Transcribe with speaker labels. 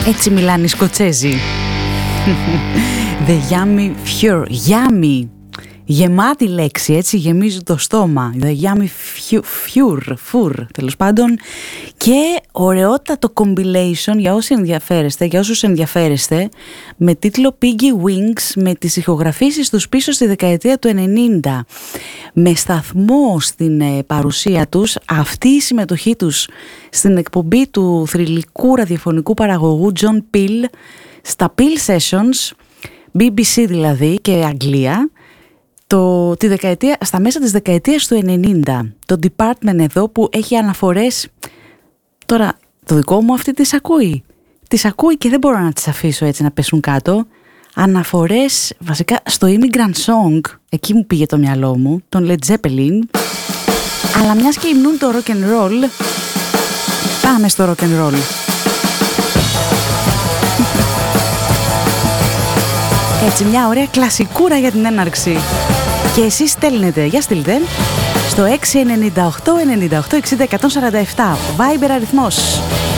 Speaker 1: Έτσι μιλάνε οι Σκοτσέζοι. The yummy fure. Yummy. Γεμάτη λέξη, έτσι γεμίζει το στόμα. The yummy fure, τέλος πάντων. Και ωραιότατο compilation για όσοι ενδιαφέρεστε, για όσους ενδιαφέρεστε, με τίτλο Piggy Wings, με τις ηχογραφήσεις τους πίσω στη δεκαετία του 90. Με σταθμό στην παρουσία τους, αυτή η συμμετοχή τους στην εκπομπή του θρυλικού ραδιοφωνικού παραγωγού John Peel, στα Peel Sessions, BBC δηλαδή και Αγγλία, στα μέσα της δεκαετίας του 90. Το department εδώ που έχει αναφορές, τώρα το δικό μου αυτή τις ακούει και δεν μπορώ να τις αφήσω έτσι να πέσουν κάτω. Αναφορές βασικά στο Immigrant Song, εκεί μου πήγε το μυαλό μου, τον Led Zeppelin. Αλλά μιας και υμνούν το rock and roll, πάμε στο rock and roll. Έτσι μια ωραία κλασικούρα για την έναρξη. Και εσείς στέλνετε, για στείλτε, στο 698 98 60 147, Viber αριθμός.